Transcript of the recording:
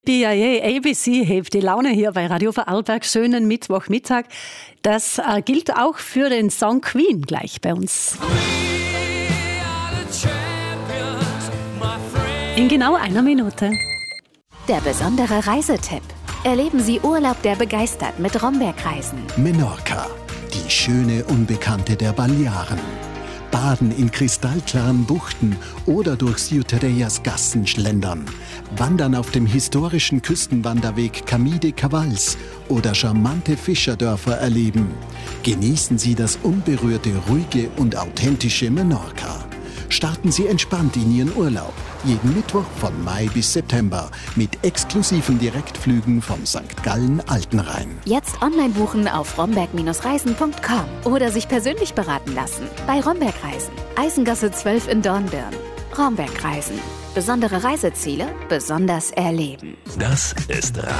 BIA ABC hebt die Laune hier bei Radio Vorarlberg. Schönen Mittwochmittag. Das gilt auch für den Song Queen gleich bei uns. In genau einer Minute. Der besondere Reisetipp. Erleben Sie Urlaub, der begeistert mit Romberg-Reisen. Menorca, die schöne Unbekannte der Balearen. Baden in kristallklaren Buchten oder durch Ciuterellas Gassen schlendern. Wandern auf dem historischen Küstenwanderweg Camí de Cabals oder charmante Fischerdörfer erleben. Genießen Sie das unberührte, ruhige und authentische Menorca. Starten Sie entspannt in Ihren Urlaub. Jeden Mittwoch von Mai bis September mit exklusiven Direktflügen vom St. Gallen Altenrhein. Jetzt online buchen auf romberg-reisen.com oder sich persönlich beraten lassen bei Romberg Reisen. Eisengasse 12 in Dornbirn. Romberg Reisen. Besondere Reiseziele, besonders erleben. Das ist